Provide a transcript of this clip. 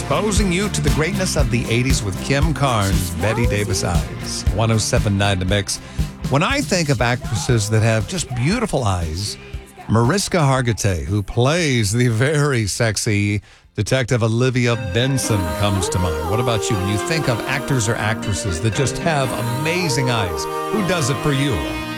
exposing you to the greatness of the 80s with Kim Carnes, Betty Davis Eyes. 107.9 The Mix. When I think of actresses that have just beautiful eyes, Mariska Hargitay, who plays the very sexy Detective Olivia Benson, comes to mind. What about you? When you think of actors or actresses that just have amazing eyes, who does it for you?